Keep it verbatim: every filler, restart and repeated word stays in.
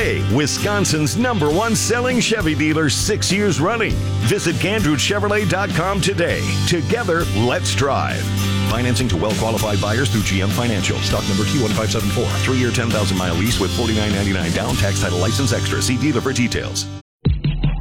Chevrolet, Wisconsin's number one selling Chevy dealer six years running. Visit Gandrud Chevrolet dot com today. Together, let's drive. Financing to well-qualified buyers through G M Financial. Stock number Q one five seven four. Three-year, ten thousand mile lease with forty-nine ninety-nine down. Tax title license extra. See dealer for details.